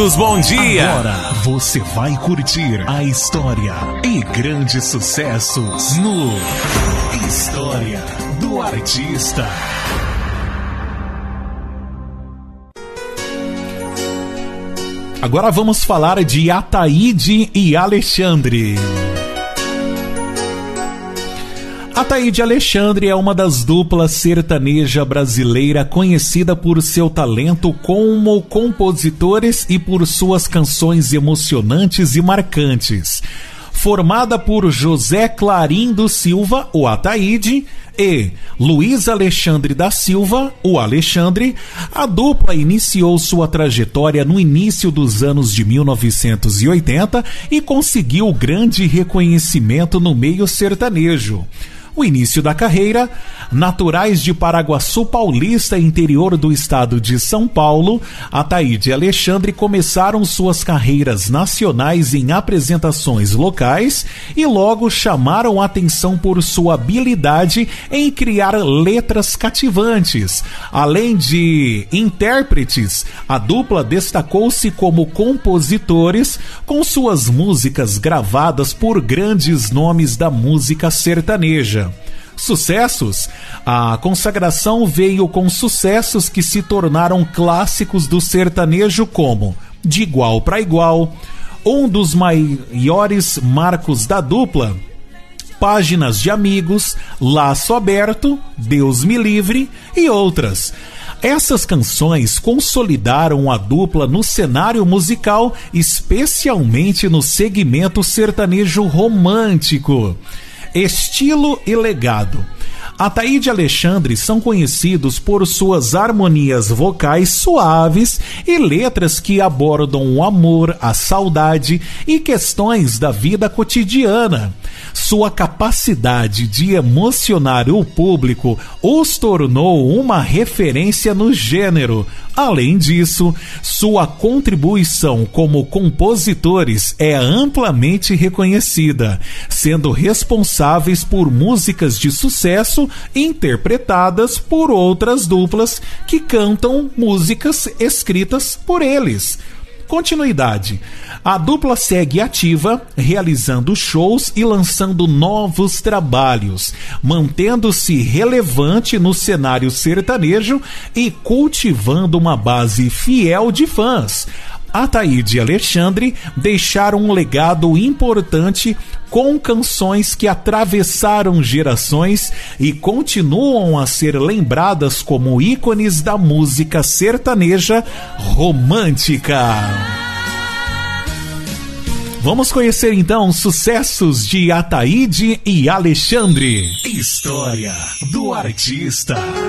Bom dia! Agora você vai curtir a história e grandes sucessos no História do Artista. Agora vamos falar de Ataíde e Alexandre. Ataíde e Alexandre é uma das duplas sertaneja brasileira conhecida por seu talento como compositores e por suas canções emocionantes e marcantes. Formada por José Clarindo Silva, o Ataíde, e Luiz Alexandre da Silva, o Alexandre, a dupla iniciou sua trajetória no início dos anos de 1980 e conseguiu grande reconhecimento no meio sertanejo. O início da carreira, naturais de Paraguaçu Paulista, interior do estado de São Paulo, Ataíde e Alexandre começaram suas carreiras nacionais em apresentações locais e logo chamaram a atenção por sua habilidade em criar letras cativantes. Além de intérpretes, a dupla destacou-se como compositores, com suas músicas gravadas por grandes nomes da música sertaneja. Sucessos? A consagração veio com sucessos que se tornaram clássicos do sertanejo como De Igual para Igual, um dos maiores marcos da dupla, Páginas de Amigos, Laço Aberto, Deus Me Livre e outras. Essas canções consolidaram a dupla no cenário musical, especialmente no segmento sertanejo romântico. Estilo e legado. Ataíde e Alexandre são conhecidos por suas harmonias vocais suaves e letras que abordam o amor, a saudade e questões da vida cotidiana. Sua capacidade de emocionar o público os tornou uma referência no gênero. Além disso, sua contribuição como compositores é amplamente reconhecida, sendo responsáveis por músicas de sucesso interpretadas por outras duplas que cantam músicas escritas por eles. Continuidade. A dupla segue ativa, realizando shows e lançando novos trabalhos, mantendo-se relevante no cenário sertanejo e cultivando uma base fiel de fãs. Ataíde e Alexandre deixaram um legado importante com canções que atravessaram gerações e continuam a ser lembradas como ícones da música sertaneja romântica. Vamos conhecer então sucessos de Ataíde e Alexandre. História do Artista.